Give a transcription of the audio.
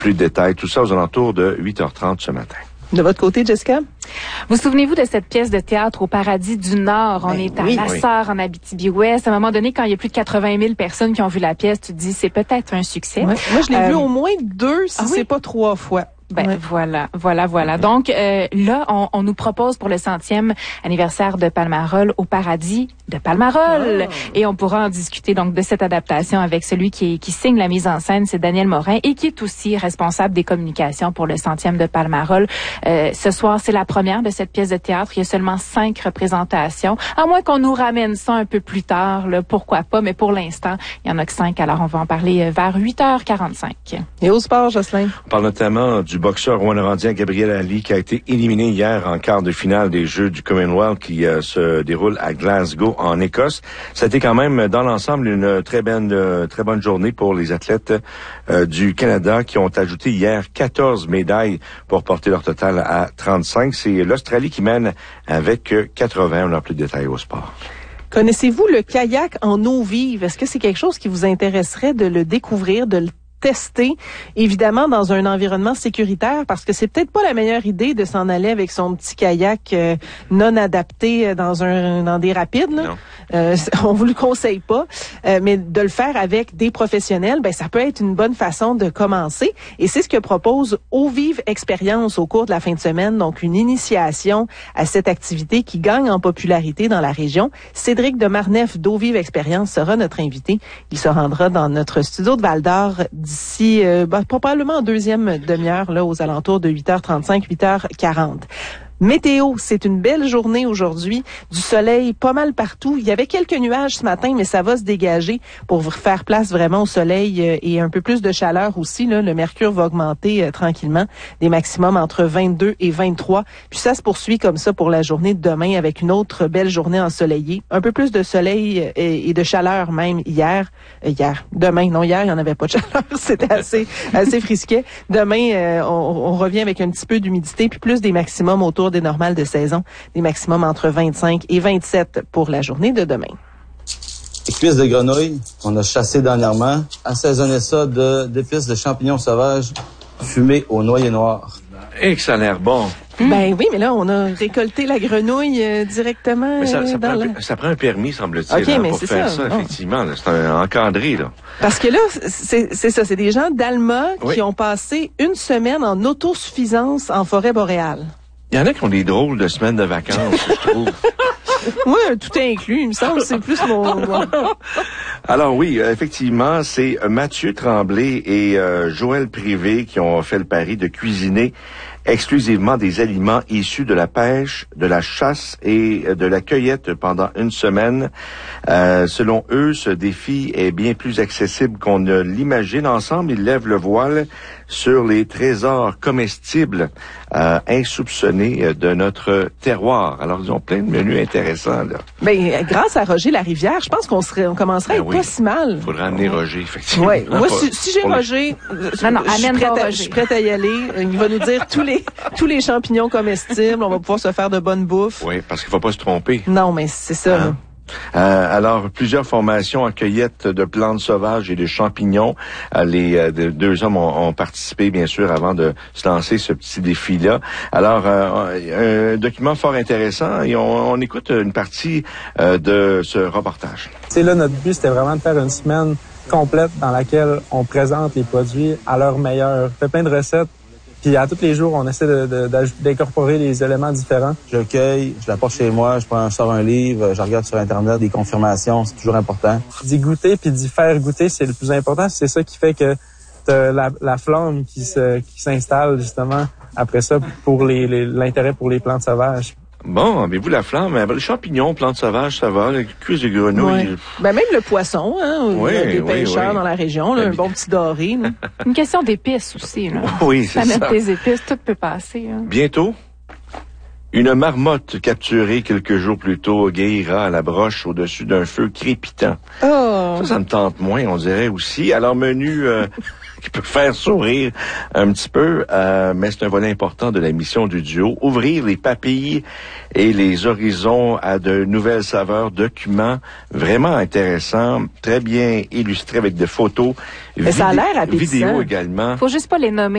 Plus de détails, tout ça aux alentours de 8h30 ce matin. De votre côté, Jessica? Vous souvenez-vous de cette pièce de théâtre au Paradis du Nord? On est à Lassar, en Abitibi-Ouest. À un moment donné, quand il y a plus de 80 000 personnes qui ont vu la pièce, tu te dis, c'est peut-être un succès. Ouais. Moi, je l'ai vu au moins 2, si c'est pas 3 fois. Voilà. Donc, là, on nous propose pour le 100e anniversaire de Palmarole au Paradis de Palmarole. Et on pourra en discuter donc de cette adaptation avec celui qui signe la mise en scène, c'est Daniel Morin, et qui est aussi responsable des communications pour le 100e de Palmarole. Ce soir, c'est la première de cette pièce de théâtre. Il y a seulement 5 représentations. À moins qu'on nous ramène ça un peu plus tard, là, pourquoi pas, mais pour l'instant, il y en a que 5. Alors, on va en parler vers 8h45. Et au sport, Jocelyn? On parle notamment du boxeur rwandien Gabriel Ali qui a été éliminé hier en quart de finale des Jeux du Commonwealth qui se déroulent à Glasgow en Écosse. Ça a été quand même dans l'ensemble une très bonne journée pour les athlètes du Canada qui ont ajouté hier 14 médailles pour porter leur total à 35. C'est l'Australie qui mène avec 80. On a plus de détails au sport. Connaissez-vous le kayak en eau vive? Est-ce que c'est quelque chose qui vous intéresserait de le découvrir, de le tester, évidemment dans un environnement sécuritaire, parce que c'est peut-être pas la meilleure idée de s'en aller avec son petit kayak non adapté dans des rapides. Là. On vous le conseille pas, mais de le faire avec des professionnels, ça peut être une bonne façon de commencer. Et c'est ce que propose Eau Vive Expérience au cours de la fin de semaine, donc une initiation à cette activité qui gagne en popularité dans la région. Cédric de Marneffe d'Eau Vive Expérience sera notre invité. Il se rendra dans notre studio de Val-d'Or d'ici probablement en deuxième demi-heure, là, aux alentours de 8h35, 8h40. Météo, c'est une belle journée aujourd'hui, du soleil pas mal partout. Il y avait quelques nuages ce matin, mais ça va se dégager pour faire place vraiment au soleil et un peu plus de chaleur aussi. Là, le mercure va augmenter tranquillement, des maximums entre 22 et 23. Puis ça se poursuit comme ça pour la journée de demain avec une autre belle journée ensoleillée. Un peu plus de soleil et de chaleur même Demain, non, hier, il n'y en avait pas de chaleur. C'était assez frisquet. Demain, on revient avec un petit peu d'humidité puis plus des maximums autour des normales de saison, des maximums entre 25 et 27 pour la journée de demain. Les cuisses de grenouille qu'on a chassées dernièrement, assaisonner ça d'épices de champignons sauvages fumés au noyer noir. Et que ça a l'air bon. Ben oui, mais là, on a récolté la grenouille directement. Mais ça prend un permis, semble-t-il, pour faire ça, effectivement. Là, c'est un encadré, là. Parce que là, c'est ça, c'est des gens d'Alma qui ont passé une semaine en autosuffisance en forêt boréale. Il y en a qui ont des drôles de semaines de vacances, je trouve. Moi, tout est inclus, il me semble, c'est plus mon... Alors oui, effectivement, c'est Mathieu Tremblay et Joël Privé qui ont fait le pari de cuisiner exclusivement des aliments issus de la pêche, de la chasse et de la cueillette pendant une semaine. Selon eux, ce défi est bien plus accessible qu'on ne l'imagine. Ensemble, ils lèvent le voile sur les trésors comestibles insoupçonnés de notre terroir. Alors, ils ont plein de menus intéressants, là. Ben, grâce à Roger Larivière, je pense qu'on commencerait à être pas si mal. Il faudrait amener Roger, effectivement. Oui. Moi, si j'ai Roger, je suis prête à y aller. Il va nous dire tous les champignons comestibles. On va pouvoir se faire de bonne bouffe. Oui, parce qu'il ne faut pas se tromper. Non, mais c'est ça. Alors, plusieurs formations en cueillette de plantes sauvages et de champignons. Les deux hommes ont participé, bien sûr, avant de se lancer ce petit défi-là. Alors, un document fort intéressant et on écoute une partie de ce reportage. C'est là, notre but, c'était vraiment de faire une semaine complète dans laquelle on présente les produits à leur meilleur. On fait plein de recettes. Puis à tous les jours, on essaie d'incorporer des éléments différents. Je cueille, je l'apporte chez moi, je sors un livre, je regarde sur Internet des confirmations, c'est toujours important. D'y goûter puis d'y faire goûter, c'est le plus important. C'est ça qui fait que t'as la flamme qui s'installe justement après ça pour l'intérêt pour les plantes sauvages. Bon, avez-vous la flamme? Les champignons, plantes sauvages, ça va. Les cuisses de grenouille. Ouais. Ben même le poisson, il y a des pêcheurs dans la région, là, un bon petit doré. Une question d'épices aussi. Là. Oui, c'est ça. Mettre tes épices, tout peut passer. Hein. Bientôt, une marmotte capturée quelques jours plus tôt guérira à la broche au-dessus d'un feu crépitant. Oh. Ça me tente moins, on dirait aussi. Alors, menu... qui peut faire sourire un petit peu, mais c'est un volet important de la mission du duo. Ouvrir les papilles et les horizons à de nouvelles saveurs, documents vraiment intéressants, très bien illustrés avec des photos, ça a l'air appétissant. vidéos également. Faut juste pas les nommer.